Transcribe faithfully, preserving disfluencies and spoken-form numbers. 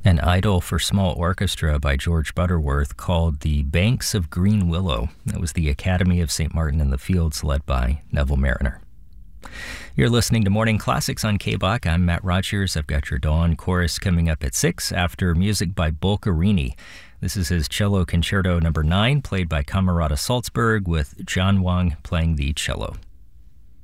An Idyll for Small Orchestra by George Butterworth called The Banks of Green Willow. That was the Academy of Saint Martin in the Fields led by Neville Mariner. You're listening to Morning Classics on K B O C. I'm Matt Rogers. I've got your Dawn Chorus coming up at six after music by Bolcherini. This is his Cello Concerto number nine, played by Camerata Salzburg with John Wang playing the cello.